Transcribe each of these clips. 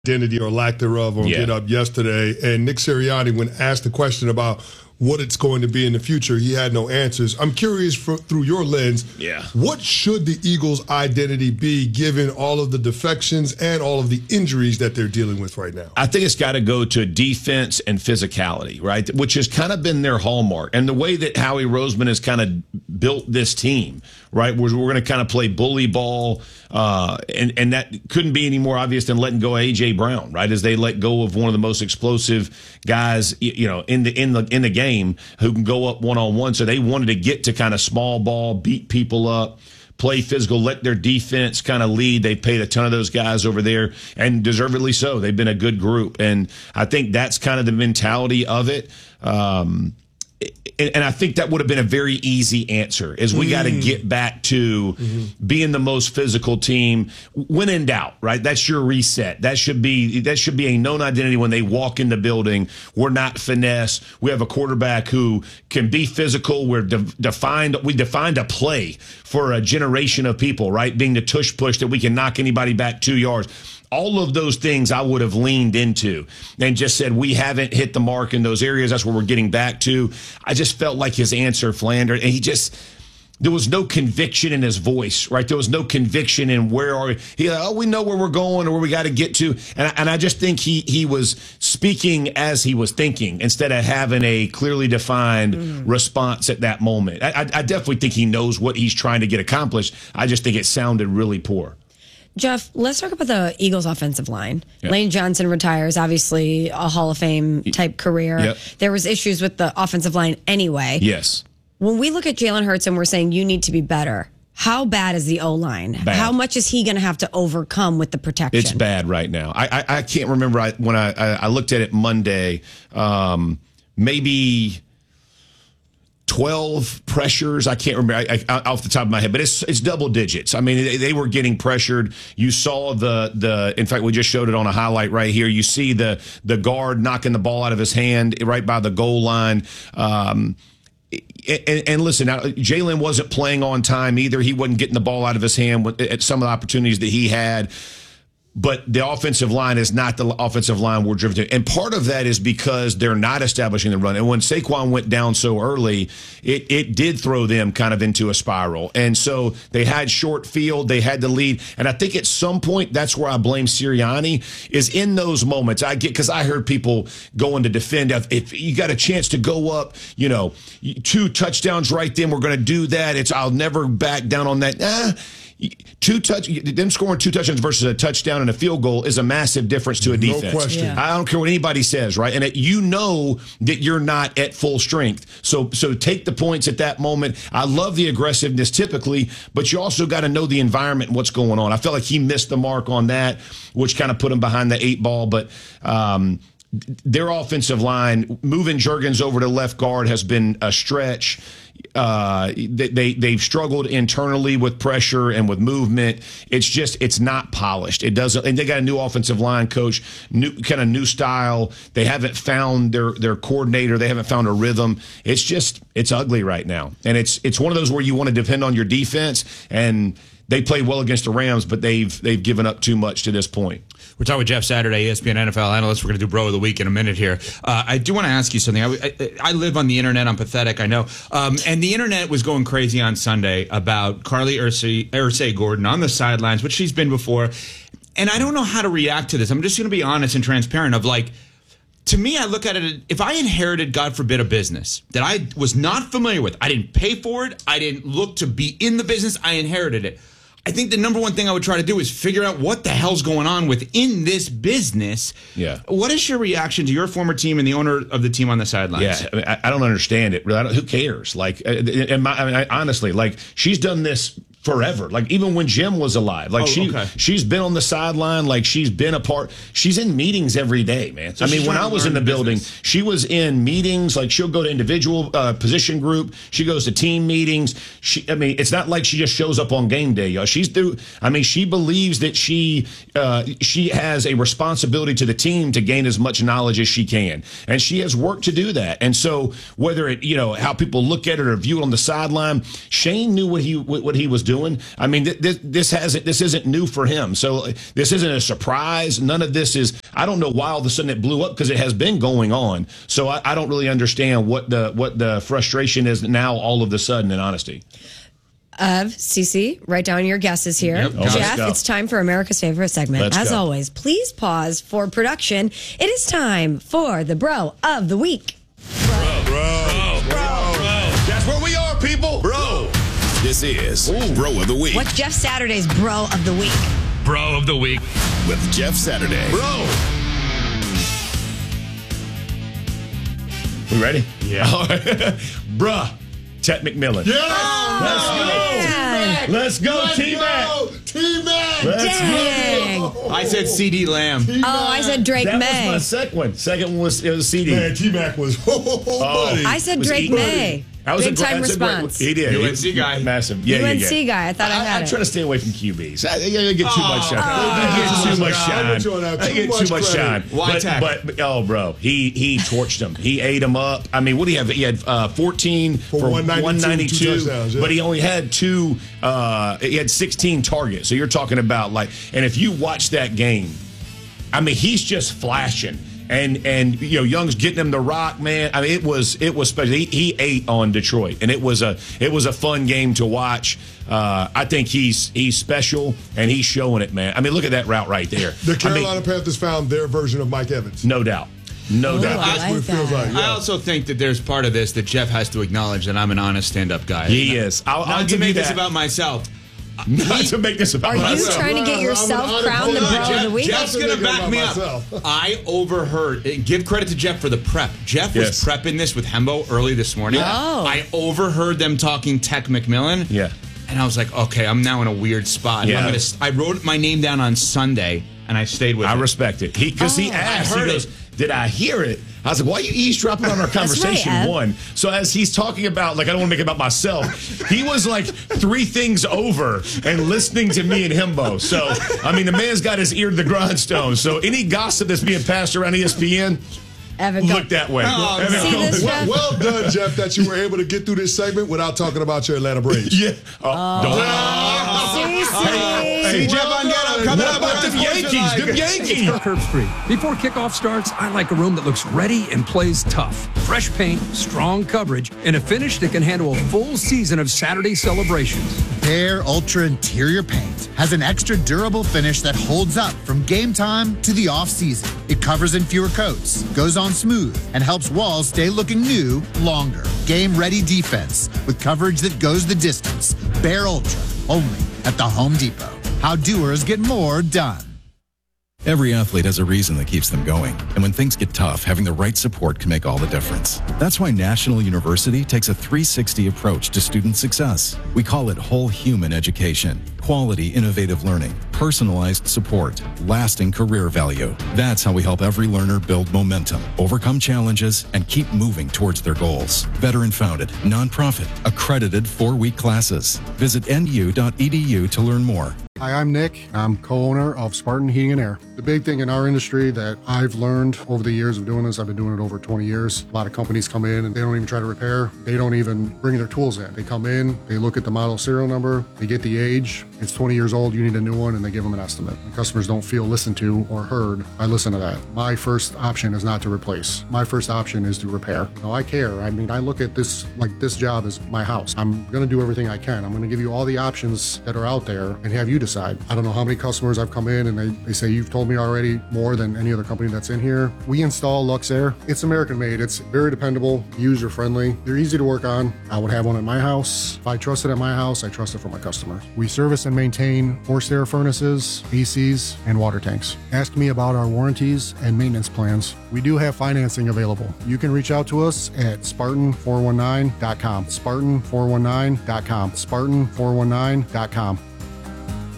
identity or lack thereof on Get Up yesterday. And Nick Sirianni, when asked the question about what it's going to be in the future, he had no answers. I'm curious, through your lens, what should the Eagles' identity be given all of the defections and all of the injuries that they're dealing with right now? I think it's got to go to defense and physicality, right, which has kind of been their hallmark. And the way that Howie Roseman has kind of built this team, right, we're going to kind of play bully ball, and that couldn't be any more obvious than letting go of A.J. Brown, right, as they let go of one of the most explosive guys, you know, in the game, who can go up one-on-one. So they wanted to get to kind of small ball, beat people up, play physical, let their defense kind of lead. They paid a ton of those guys over there, and deservedly so. They've been a good group, and I think that's kind of the mentality of it. And I think that would have been a very easy answer, is we got to get back to being the most physical team when in doubt, right? That's your reset. That should be a known identity when they walk in the building. We're not finesse. We have a quarterback who can be physical. We defined a play for a generation of people, right? Being the tush push that we can knock anybody back 2 yards. All of those things I would have leaned into and just said, we haven't hit the mark in those areas. That's where we're getting back to. I just felt like his answer floundered, and there was no conviction in his voice, right? There was no conviction in where are we? We know where we're going or where we got to get to. And I just think he was speaking as he was thinking instead of having a clearly defined response at that moment. I definitely think he knows what he's trying to get accomplished. I just think it sounded really poor. Jeff, let's talk about the Eagles' offensive line. Yep. Lane Johnson retires, obviously a Hall of Fame type career. Yep. There was issues with the offensive line anyway. Yes. When we look at Jalen Hurts and we're saying you need to be better, how bad is the O-line? How much is he going to have to overcome with the protection? It's bad right now. I can't remember when I looked at it Monday, maybe 12 pressures. I can't remember off the top of my head, but it's double digits. I mean, they were getting pressured. You saw in fact, we just showed it on a highlight right here. You see the guard knocking the ball out of his hand right by the goal line. And listen, now, Jalen wasn't playing on time either. He wasn't getting the ball out of his hand at some of the opportunities that he had. But the offensive line is not the offensive line we're driven to. And part of that is because they're not establishing the run. And when Saquon went down so early, it did throw them kind of into a spiral. And so they had short field. They had to lead. And I think at some point, that's where I blame Sirianni, is in those moments. Because I heard people going to defend. If you got a chance to go up, 2 touchdowns right then, we're going to do that. I'll never back down on that. Them scoring 2 touchdowns versus a touchdown and a field goal is a massive difference to a defense. No question. Yeah. I don't care what anybody says, right? And that you're not at full strength. So take the points at that moment. I love the aggressiveness typically, but you also got to know the environment and what's going on. I felt like he missed the mark on that, which kind of put him behind the 8 ball. But their offensive line, moving Juergens over to left guard has been a stretch. They've struggled internally with pressure and with movement. It's not polished. It doesn't, and they got a new offensive line coach, new style. They haven't found their coordinator. They haven't found a rhythm. It's ugly right now, and it's one of those where you want to depend on your defense, and they played well against the Rams, but they've given up too much to this point. We're talking with Jeff Saturday, ESPN NFL analyst. We're going to do Bro of the Week in a minute here. I do want to ask you something. I live on the internet. I'm pathetic, I know. And the internet was going crazy on Sunday about Carly Ursay-Gordon on the sidelines, which she's been before. And I don't know how to react to this. I'm just going to be honest and transparent of to me, I look at it, if I inherited, God forbid, a business that I was not familiar with, I didn't pay for it, I didn't look to be in the business, I inherited it. I think the number one thing I would try to do is figure out what the hell's going on within this business. Yeah. What is your reaction to your former team and the owner of the team on the sidelines? Yeah, I don't understand it. Who cares? Honestly, she's done this forever. Even when Jim was alive, she's been on the sideline, she's been a part. She's in meetings every day, man. So when I was in the building, she was in meetings. She'll go to individual position group. She goes to team meetings. It's not like she just shows up on game day, y'all. She's through. She believes that she has a responsibility to the team to gain as much knowledge as she can, and she has work to do that. And so whether it how people look at it or view it on the sideline, Shane knew what he was doing. doing. I mean, this isn't new for him. So this isn't a surprise. None of this is. I don't know why all of a sudden it blew up, because it has been going on. So I don't really understand what the frustration is now all of a sudden, in honesty. Cece, write down your guesses here. Yep. Jeff, it's time for America's favorite segment. As always, please pause for production. It is time for the Bro of the Week. Bro. That's where we are, people. Bro. This is Bro of the Week. What's Jeff Saturday's Bro of the Week? Bro of the Week with Jeff Saturday. Bro. We ready? Yeah. Bruh. Ted McMillan. Yes! Let's go, T-Mac. T-Mac. Dang. I said CD Lamb. I said Drake That May. was my second one. Second one was CD. Man, T-Mac was buddy. I said Drake May. Big time response. He did. UNC guy. Massive. Yeah, UNC guy. I thought I had I it. try to stay away from QBs. I get too much shine. I get too much shine. I get too much shine. Why tech? But oh, bro, he torched him. He ate him up. I mean, what do you have? He had 14 for 192, but he only had two. He had 16 targets. So you're talking about and if you watch that game, I mean, he's just flashing. And Young's getting him the rock, man. I mean, it was special. He ate on Detroit, and it was a fun game to watch. I think he's special, and he's showing it, man. I mean, look at that route right there. The Carolina Panthers found their version of Mike Evans. No doubt. No doubt. That's what it feels like. I also think that there's part of this that Jeff has to acknowledge that I'm an honest stand-up guy. He is. I'll give you this that. about myself. Not to make this about Are you myself. trying to get yourself crowned the Bro of the Week? Jeff's going to back me up. I overheard. Give credit to Jeff for the prep. Jeff was prepping this with Hembo early this morning. Oh. I overheard them talking Tech McMillan. Yeah. And I was like, okay, I'm now in a weird spot. Yeah. I wrote my name down on Sunday, and I stayed with it. I respect it. Because he asked, he goes, did I hear it? I was like, why are you eavesdropping on our conversation? right, Ed. One. So as he's talking about, I don't want to make it about myself, he was like 3 things over and listening to me and Himbo. So, I mean, the man's got his ear to the grindstone. So any gossip that's being passed around ESPN, Evan, look that way. See this, Jeff? Well done, Jeff, that you were able to get through this segment without talking about your Atlanta Braves. Yeah. See, Jeff Ongetta coming up. What about them Yankees? Them Yankees. Curb Street. Before kickoff starts, I like a room that looks ready and plays tough. Fresh paint, strong coverage, and a finish that can handle a full season of Saturday celebrations. Bare Ultra Interior Paint has an extra durable finish that holds up from game time to the off-season. It covers in fewer coats, goes on smooth, and helps walls stay looking new longer. Game-ready defense with coverage that goes the distance. Bare Ultra, only at the Home Depot. How doers get more done. Every athlete has a reason that keeps them going. And when things get tough, having the right support can make all the difference. That's why National University takes a 360 approach to student success. We call it whole human education. Quality, innovative learning, personalized support, lasting career value. That's how we help every learner build momentum, overcome challenges, and keep moving towards their goals. Veteran-founded, nonprofit, accredited 4-week classes. Visit nu.edu to learn more. Hi, I'm Nick. I'm co-owner of Spartan Heating and Air. The big thing in our industry that I've learned over the years of doing this, I've been doing it over 20 years. A lot of companies come in and they don't even try to repair. They don't even bring their tools in. They come in, they look at the model serial number, they get the age. It's 20 years old, you need a new one, and they give them an estimate. The customers don't feel listened to or heard. I listen to that. My first option is not to replace. My first option is to repair. Now, I care. I mean, I look at this like this job is my house. I'm going to do everything I can. I'm going to give you all the options that are out there and have you decide. I don't know how many customers I've come in and they say, you've told me already more than any other company that's in here. We install Luxair. It's American made. It's very dependable, user friendly. They're easy to work on. I would have one at my house. If I trust it at my house, I trust it for my customers. We service and maintain forced air furnaces, ACs, and water tanks. Ask me about our warranties and maintenance plans. We do have financing available. You can reach out to us at Spartan419.com. Spartan419.com. Spartan419.com.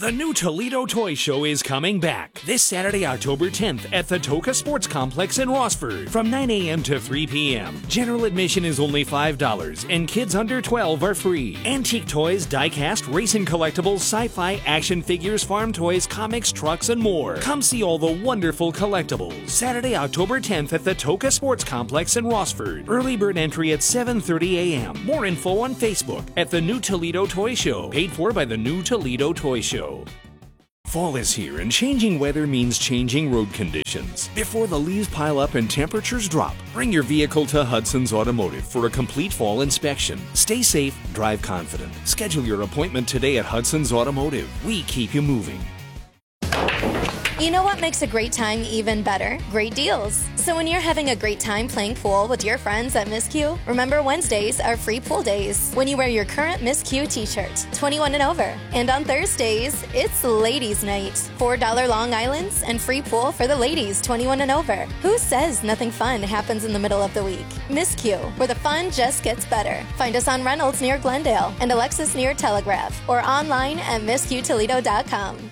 The new Toledo Toy Show is coming back this Saturday, October 10th at the Toca Sports Complex in Rossford from 9 a.m. to 3 p.m. General admission is only $5 and kids under 12 are free. Antique toys, die-cast, racing collectibles, sci-fi, action figures, farm toys, comics, trucks, and more. Come see all the wonderful collectibles. Saturday, October 10th at the Toca Sports Complex in Rossford. Early bird entry at 7:30 a.m. More info on Facebook at the New Toledo Toy Show. Paid for by the New Toledo Toy Show. Fall is here, and changing weather means changing road conditions. Before the leaves pile up and temperatures drop, bring your vehicle to Hudson's Automotive for a complete fall inspection. Stay safe, drive confident. Schedule your appointment today at Hudson's Automotive. We keep you moving. You know what makes a great time even better? Great deals. So when you're having a great time playing pool with your friends at Miss Q, remember Wednesdays are free pool days when you wear your current Miss Q t-shirt, 21 and over. And on Thursdays, it's Ladies Night. $4 Long Islands and free pool for the ladies, 21 and over. Who says nothing fun happens in the middle of the week? Miss Q, where the fun just gets better. Find us on Reynolds near Glendale and Alexis near Telegraph or online at MissQToledo.com.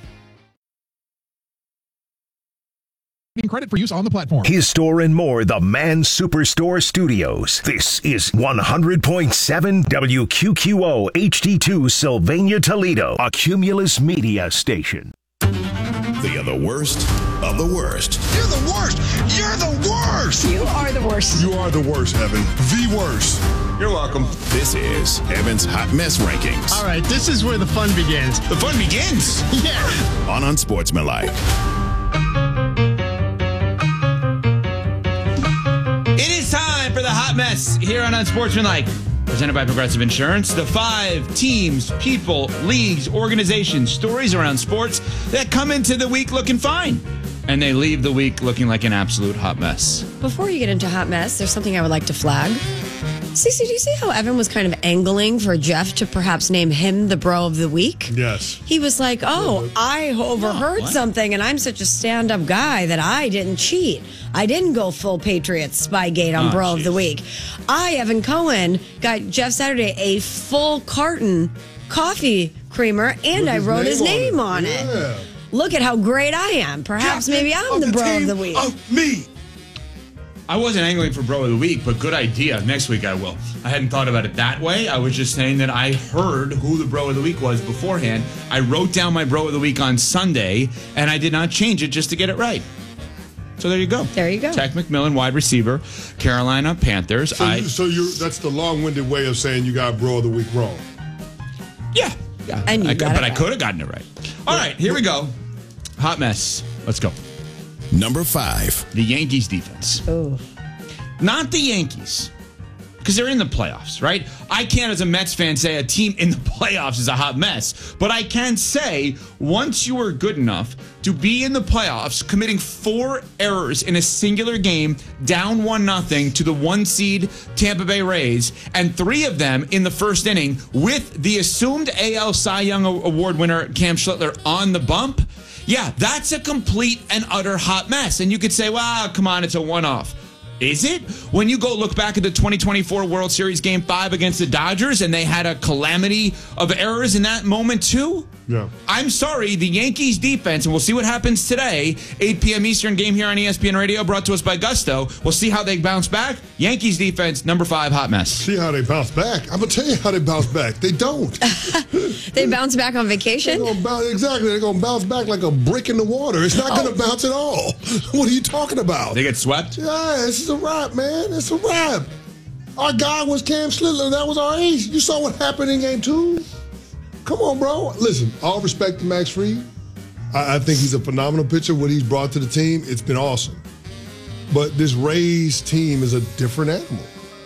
Credit for use on the platform. His Store and More, the Man Superstore Studios. This is 100.7 WQQO HD2 Sylvania, Toledo, a Cumulus Media station. They are the worst of the worst. You're the worst. You're the worst. You are the worst. You are the worst, Evan. The worst. You're welcome. This is Evan's Hot Mess Rankings. All right, this is where the fun begins. The fun begins? Yeah. On Unsportsmanlike. It is time for the Hot Mess here on Unsportsmanlike. Presented by Progressive Insurance. The 5 teams, people, leagues, organizations, stories around sports that come into the week looking fine. And they leave the week looking like an absolute hot mess. Before you get into hot mess, there's something I would like to flag. Cece, do you see how Evan was kind of angling for Jeff to perhaps name him the bro of the week? Yes. He was like, I overheard something, and I'm such a stand-up guy that I didn't cheat. I didn't go full Patriots Spygate on bro of the week. I, Evan Cohen, got Jeff Saturday a full carton coffee creamer, and I wrote his name on it. Yeah. Look at how great I am. Perhaps maybe I'm the bro of the week. Me. I wasn't angling for bro of the week, but good idea. Next week I will. I hadn't thought about it that way. I was just saying that I heard who the bro of the week was beforehand. I wrote down my bro of the week on Sunday, and I did not change it just to get it right. So there you go. There you go. Tech McMillan, wide receiver, Carolina Panthers. So that's the long-winded way of saying you got bro of the week wrong. Yeah. And I could have gotten it right. All right, here we go. Hot mess. Let's go. Number 5. The Yankees defense. Oh. Not the Yankees, because they're in the playoffs, right? I can't, as a Mets fan, say a team in the playoffs is a hot mess. But I can say, once you are good enough to be in the playoffs, committing 4 errors in a singular game, down 1-0 to the 1 seed Tampa Bay Rays, and 3 of them in the first inning with the assumed AL Cy Young Award winner Cam Schlittler on the bump, yeah, that's a complete and utter hot mess. And you could say, well, come on, it's a one-off. Is it? When you go look back at the 2024 World Series Game 5 against the Dodgers and they had a calamity of errors in that moment too? Yeah. I'm sorry, the Yankees defense, and we'll see what happens today, 8 p.m. Eastern game here on ESPN Radio, brought to us by Gusto. We'll see how they bounce back. Yankees defense, number 5, hot mess. See how they bounce back. I'm going to tell you how they bounce back. They don't. They bounce back on vacation? Exactly. They're going to bounce back like a brick in the water. It's not going to bounce at all. What are you talking about? They get swept? Yeah, this is a wrap, man. It's a wrap. Our guy was Cam Schlittler. That was our ace. You saw what happened in game 2? Come on, bro. Listen, all respect to Max Fried. I think he's a phenomenal pitcher. What he's brought to the team, it's been awesome. But this Rays team is a different animal.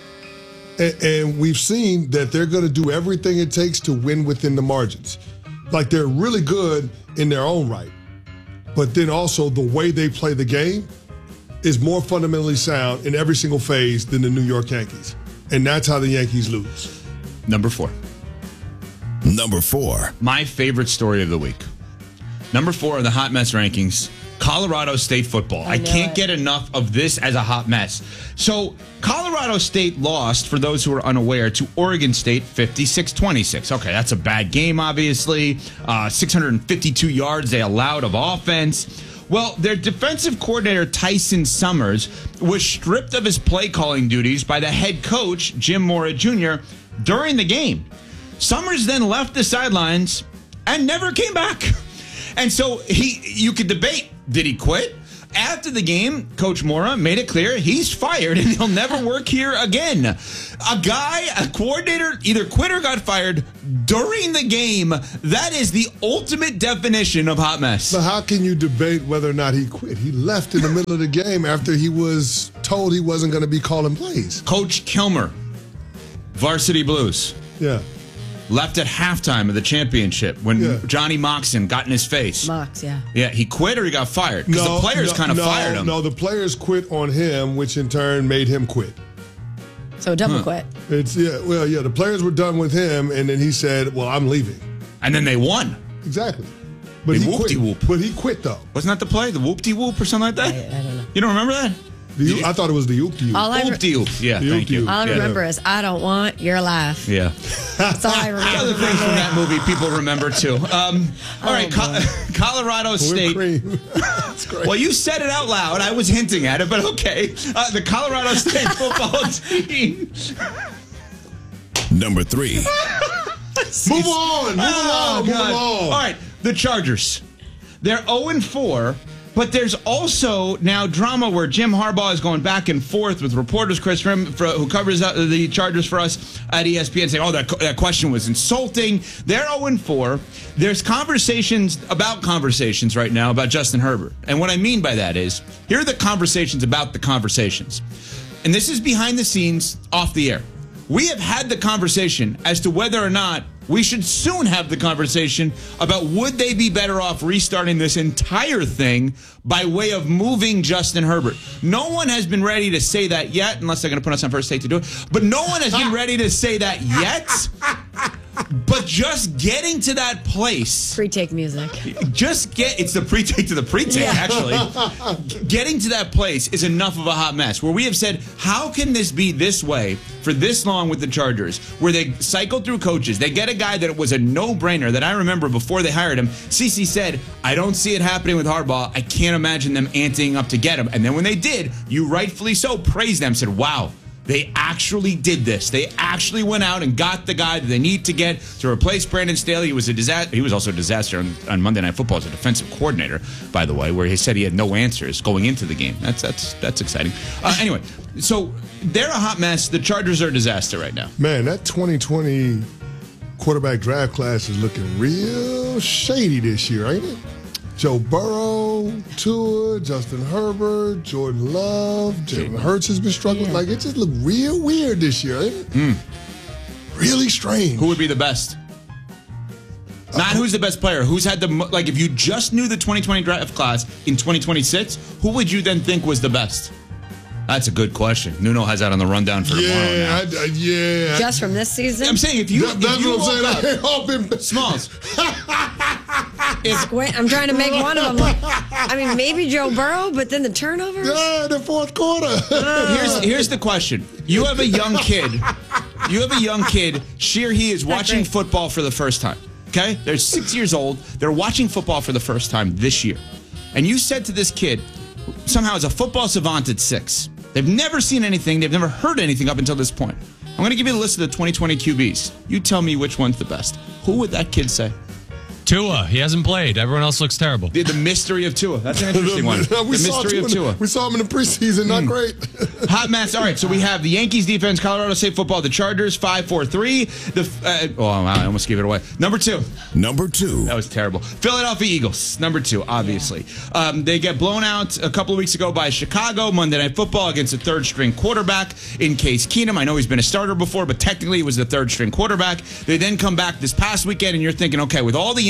And we've seen that they're going to do everything it takes to win within the margins. Like, they're really good in their own right. But then also the way they play the game is more fundamentally sound in every single phase than the New York Yankees. And that's how the Yankees lose. Number 4. Number 4. My favorite story of the week. Number 4 of the hot mess rankings Colorado State football. I can't get enough of this as a hot mess. So, Colorado State lost, for those who are unaware, to Oregon State 56-26. Okay, that's a bad game, obviously. 652 yards they allowed of offense. Well, their defensive coordinator, Tyson Summers, was stripped of his play calling duties by the head coach, Jim Mora Jr., during the game. Summers then left the sidelines and never came back. And so you could debate, did he quit? After the game, Coach Mora made it clear he's fired and he'll never work here again. A coordinator, either quit or got fired during the game. That is the ultimate definition of hot mess. So how can you debate whether or not he quit? He left in the middle of the game after he was told he wasn't going to be calling plays. Coach Kilmer, Varsity Blues. Yeah. Left at halftime of the championship when Johnny Moxon got in his face. Mox, yeah. Yeah, he quit or he got fired? Because the players kind of fired him. No, the players quit on him, which in turn made him quit. So double quit. The players were done with him, and then he said, well, I'm leaving. And then they won. Exactly. But he quit. But he quit, though. Wasn't that the play? The whoop-de-whoop or something like that? I don't know. You don't remember that? I thought it was the oop-de-oop. Oop-de-oop. Yeah, thank you. All I remember is, I don't want your life. Yeah. That's all I remember. Other things from that movie people remember, too. All right, Colorado State. That's great. Well, you said it out loud. I was hinting at it, but okay. The Colorado State football team. Number 3. Move on. All right, the Chargers. They're 0-4. But there's also now drama where Jim Harbaugh is going back and forth with reporters, Chris Rim, who covers the Chargers for us at ESPN, saying, that question was insulting. They're 0-4. There's conversations right now about Justin Herbert. And what I mean by that is, here are the conversations about the conversations. And this is behind the scenes, off the air. We have had the conversation as to whether or not we should soon have the conversation about would they be better off restarting this entire thing by way of moving Justin Herbert. No one has been ready to say that yet, unless they're going to put us on First Take to do it. But no one has been ready to say that yet. But just getting to that place. Pre-take music. It's the pre-take to the pre-take, actually. Getting to that place is enough of a hot mess where we have said, how can this be this way for this long with the Chargers, where they cycle through coaches? They get a guy that was a no-brainer that I remember before they hired him. CeCe said, I don't see it happening with Harbaugh. I can't imagine them anteing up to get him. And then when they did, you rightfully so praised them, said, wow. They actually did this. They actually went out and got the guy that they need to get to replace Brandon Staley. He was a disaster. He was also a disaster on Monday Night Football as a defensive coordinator, by the way, where he said he had no answers going into the game. That's exciting. Anyway, so they're a hot mess. The Chargers are a disaster right now. Man, that 2020 quarterback draft class is looking real shady this year, ain't it? Joe Burrow, Tua, Justin Herbert, Jordan Love, Jalen Hurts has been struggling. Like, it just looked real weird this year, ain't it? Really strange. Who would be the best? Not who's the best player. Who's had if you just knew the 2020 draft class in 2026, who would you then think was the best? That's a good question. Nuno has that on the rundown for tomorrow now. Just from this season? I'm saying if you what I'm saying. All been Smalls. I'm trying to make one of them. Maybe Joe Burrow, but then the turnovers? Yeah, the fourth quarter. Here's the question. You have a young kid. He is watching football for the first time. Okay? They're 6 years old. They're watching football for the first time this year. And you said to this kid, somehow as a football savant at 6, they've never seen anything. They've never heard anything up until this point. I'm going to give you the list of the 2020 QBs. You tell me which one's the best. Who would that kid say? Tua. He hasn't played. Everyone else looks terrible. The mystery of Tua. That's an interesting one. The mystery of Tua. We saw him in the preseason. Not great. Hot mess. All right, so we have the Yankees defense, Colorado State football, the Chargers, 5-4-3. I almost gave it away. Number 2. That was terrible. Philadelphia Eagles, number 2, obviously. They get blown out a couple of weeks ago by Chicago, Monday Night Football, against a third-string quarterback in Case Keenum. I know he's been a starter before, but technically he was the third-string quarterback. They then come back this past weekend, and you're thinking, okay, with all the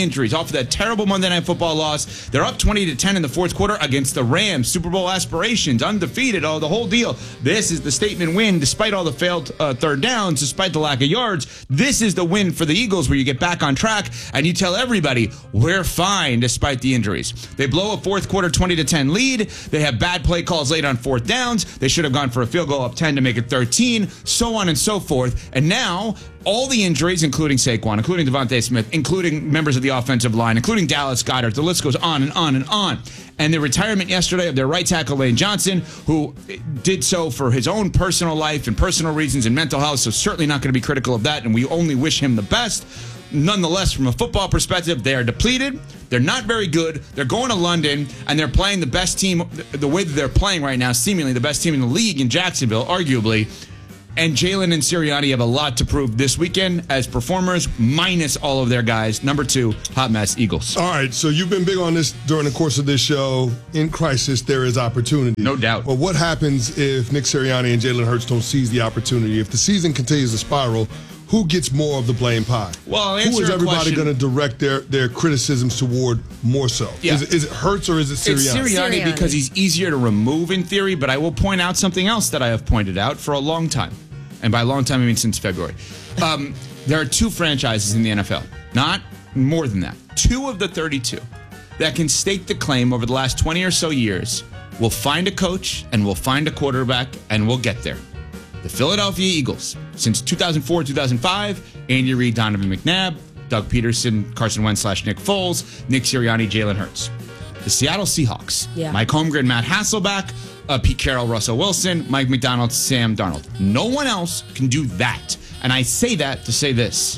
injuries off of that terrible Monday Night Football loss. They're up 20-10 in the fourth quarter against the Rams. Super Bowl aspirations, undefeated, the whole deal. This is the statement win despite all the failed third downs, despite the lack of yards. This is the win for the Eagles where you get back on track and you tell everybody we're fine despite the injuries. They blow a fourth quarter 20-10 lead. They have bad play calls late on fourth downs. They should have gone for a field goal up 10 to make it 13, so on and so forth. And now all the injuries, including Saquon, including Devontae Smith, including members of the offensive line, including Dallas Goedert, the list goes on and on and on. And the retirement yesterday of their right tackle, Lane Johnson, who did so for his own personal life and personal reasons and mental health, so certainly not going to be critical of that, and we only wish him the best. Nonetheless, from a football perspective, they are depleted. They're not very good. They're going to London, and they're playing the best team, the way that they're playing right now, seemingly the best team in the league in Jacksonville, arguably. And Jalen and Sirianni have a lot to prove this weekend as performers, minus all of their guys. Number 2, hot mess, Eagles. All right, so you've been big on this during the course of this show. In crisis, there is opportunity. No doubt. Well, what happens if Nick Sirianni and Jalen Hurts don't seize the opportunity? If the season continues to spiral, who gets more of the blame pie? Well, who is everybody going to direct their criticisms toward more so? Yeah. Is it Hurts or is it Sirianni? It's Sirianni because he's easier to remove in theory, but I will point out something else that I have pointed out for a long time. And by a long time, I mean since February. There are 2 franchises in the NFL, not more than that. 2 of the 32 that can stake the claim over the last 20 or so years will find a coach and will find a quarterback and will get there. The Philadelphia Eagles, since 2004-2005, Andy Reid, Donovan McNabb, Doug Peterson, Carson Wentz / Nick Foles, Nick Sirianni, Jalen Hurts. The Seattle Seahawks, Mike Holmgren, Matt Hasselbeck, Pete Carroll, Russell Wilson, Mike McDonald, Sam Darnold. No one else can do that. And I say that to say this.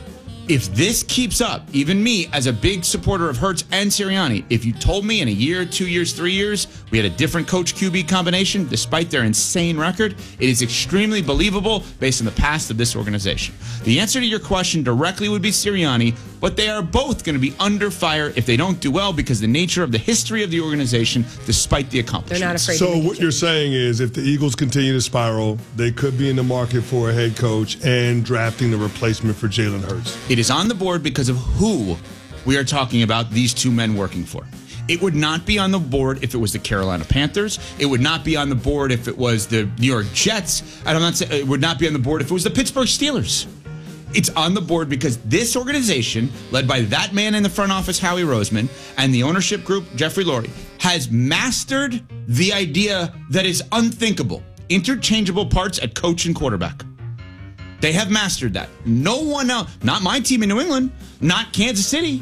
If this keeps up, even me as a big supporter of Hurts and Sirianni, if you told me in a year, 2 years, 3 years, we had a different coach QB combination, despite their insane record, it is extremely believable based on the past of this organization. The answer to your question directly would be Sirianni, but they are both going to be under fire if they don't do well because the nature of the history of the organization, despite the accomplishments. They're not afraid So what you're saying is if the Eagles continue to spiral, they could be in the market for a head coach and drafting the replacement for Jalen Hurts. It is on the board because of who we are talking about these 2 men working for. It would not be on the board if it was the Carolina Panthers. It would not be on the board if it was the New York Jets. And I'm not saying it would not be on the board if it was the Pittsburgh Steelers. It's on the board because this organization, led by that man in the front office, Howie Roseman, and the ownership group, Jeffrey Lurie, has mastered the idea that is unthinkable. Interchangeable parts at coach and quarterback. They have mastered that. No one else, not my team in New England, not Kansas City,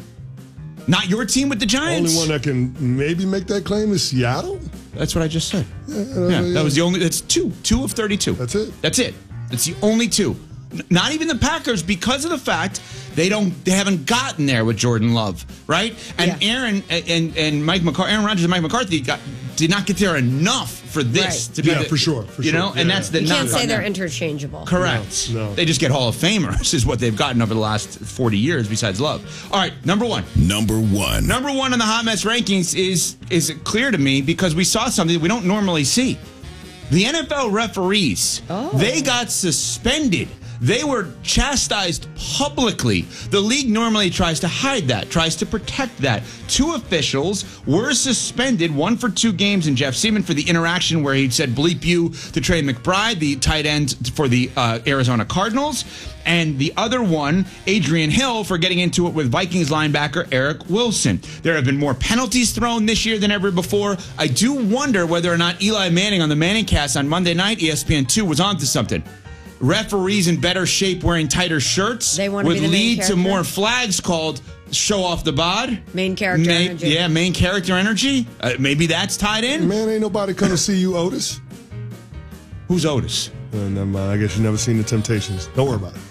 not your team with the Giants. Only one that can maybe make that claim is Seattle? That's what I just said. That was the only, that's 2 of 32. That's it. That's the only 2. Not even the Packers because of the fact they haven't gotten there with Jordan Love, right? And Aaron and Mike McCarthy, Aaron Rodgers and Mike McCarthy did not get there enough for this to be for sure. You know, and that's the you can't knock say on they're them. interchangeable. Correct. No. They just get Hall of Famers is what they've gotten over the last 40 years besides Love. All right, number 1. Number 1. Number 1 on the Hot Mess rankings is clear to me because we saw something that we don't normally see. The NFL referees, they got suspended. They were chastised publicly. The league normally tries to hide that, tries to protect that. 2 officials were suspended, 1 for 2 games, and Jeff Seaman for the interaction where he said bleep you to Trey McBride, the tight end for the Arizona Cardinals, and the other one, Adrian Hill, for getting into it with Vikings linebacker Eric Wilson. There have been more penalties thrown this year than ever before. I do wonder whether or not Eli Manning on the Manningcast on Monday night, ESPN2, was onto something. Referees in better shape wearing tighter shirts would lead to more flags called show off the bod. Main character energy. Yeah, main character energy. Maybe that's tied in. Man, ain't nobody come to see you, Otis. Who's Otis? Never mind. I guess you've never seen The Temptations. Don't worry about it.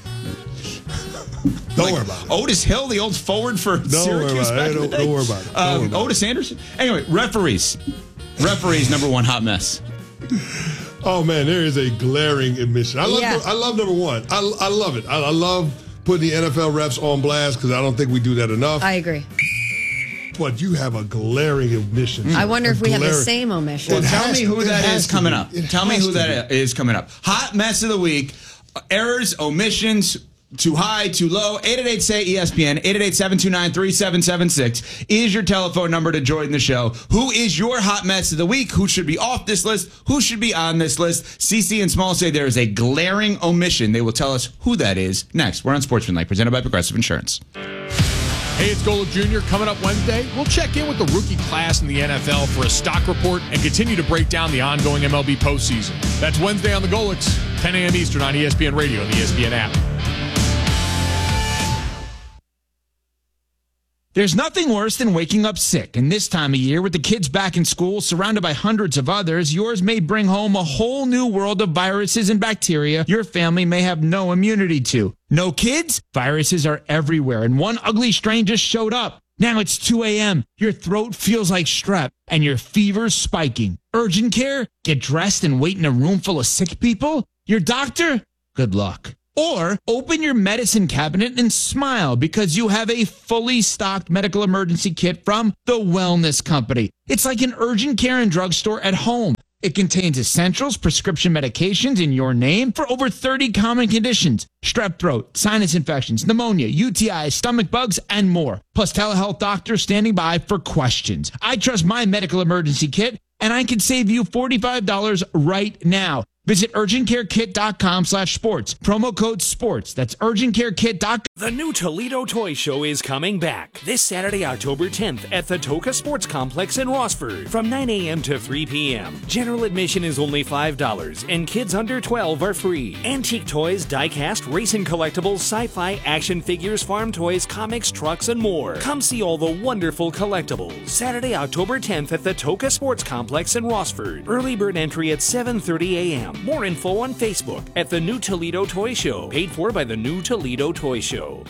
Don't worry about it. Otis Hill, the old forward for Syracuse. Don't worry about it. Otis Anderson. Anyway, referees. Referees, number 1 hot mess. Oh, man, there is a glaring admission. I love number 1. I love it. I love putting the NFL refs on blast because I don't think we do that enough. I agree. But you have a glaring admission. I wonder if we have the same omission. Well, tell me who that is coming up. Tell me who that is coming up. Hot mess of the week. Errors, omissions, Too high, too low. 888-SAY-ESPN, 888-729-3776 is your telephone number to join the show. Who is your hot mess of the week? Who should be off this list? Who should be on this list? CC and Small say there is a glaring omission. They will tell us who that is next. We're on Sportsmanlike, presented by Progressive Insurance. Hey, it's Golo Jr. Coming up Wednesday, we'll check in with the rookie class in the NFL for a stock report and continue to break down the ongoing MLB postseason. That's Wednesday on the Golix, 10 a.m. Eastern on ESPN Radio and the ESPN app. There's nothing worse than waking up sick, and this time of year, with the kids back in school, surrounded by hundreds of others, yours may bring home a whole new world of viruses and bacteria your family may have no immunity to. No kids? Viruses are everywhere, and one ugly strain just showed up. Now it's 2 a.m., your throat feels like strep, and your fever's spiking. Urgent care? Get dressed and wait in a room full of sick people? Your doctor? Good luck. Or open your medicine cabinet and smile because you have a fully stocked medical emergency kit from The Wellness Company. It's like an urgent care and drugstore at home. It contains essentials, prescription medications in your name for over 30 common conditions. Strep throat, sinus infections, pneumonia, UTIs, stomach bugs, and more. Plus telehealth doctors standing by for questions. I trust my medical emergency kit, and I can save you $45 right now. Visit urgentcarekit.com/sports. Promo code SPORTS. That's urgentcarekit.com. The new Toledo Toy Show is coming back this Saturday, October 10th at the Toca Sports Complex in Rossford from 9 a.m. to 3 p.m. General admission is only $5 and kids under 12 are free. Antique toys, die-cast, racing collectibles, sci-fi, action figures, farm toys, comics, trucks, and more. Come see all the wonderful collectibles. Saturday, October 10th at the Toca Sports Complex in Rossford. Early bird entry at 7:30 a.m. More info on Facebook at The New Toledo Toy Show. Paid for by The New Toledo Toy Show.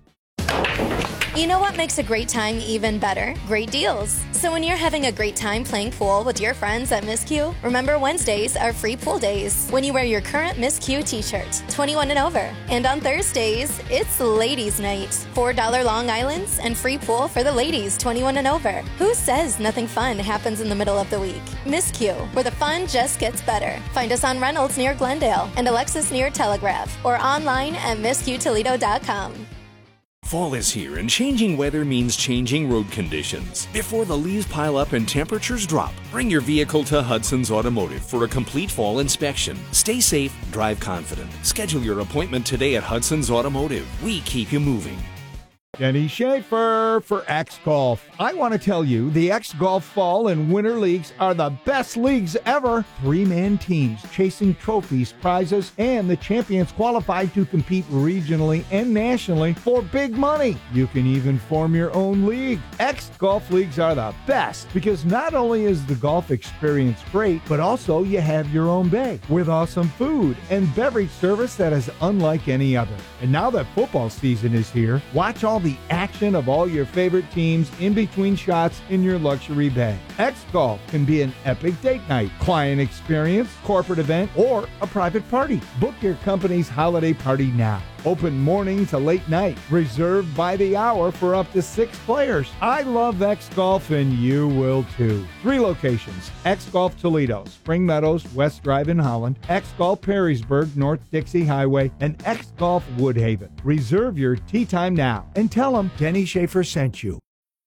You know what makes a great time even better? Great deals. So when you're having a great time playing pool with your friends at Miss Q, remember Wednesdays are free pool days when you wear your current Miss Q t-shirt, 21 and over. And on Thursdays, it's Ladies Night. $4 Long Islands and free pool for the ladies, 21 and over. Who says nothing fun happens in the middle of the week? Miss Q, where the fun just gets better. Find us on Reynolds near Glendale and Alexis near Telegraph or online at MissQToledo.com. Fall is here, and changing weather means changing road conditions. Before the leaves pile up and temperatures drop, bring your vehicle to Hudson's Automotive for a complete fall inspection. Stay safe, drive confident. Schedule your appointment today at Hudson's Automotive. We keep you moving. Denny Schaefer for X Golf. I want to tell you, the X Golf Fall and Winter Leagues are the best leagues ever. 3-man teams chasing trophies, prizes, and the champions qualified to compete regionally and nationally for big money. You can even form your own league. X Golf Leagues are the best because not only is the golf experience great, but also you have your own bay with awesome food and beverage service that is unlike any other. And now that football season is here, watch all the action of all your favorite teams in between shots in your luxury bay. X Golf can be an epic date night, client experience, corporate event, or a private party. Book your company's holiday party now. Open morning to late night. Reserved by the hour for up to 6 players. I love X Golf and you will too. 3 locations. X Golf Toledo, Spring Meadows, West Drive in Holland, X Golf Perrysburg, North Dixie Highway, and X Golf Woodhaven. Reserve your tee time now and tell them Denny Schaefer sent you.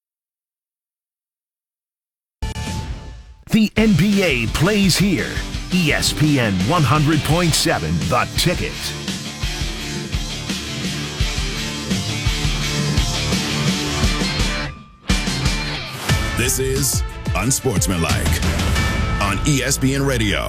The NBA plays here. ESPN 100.7 The Ticket. This is Unsportsmanlike on ESPN Radio.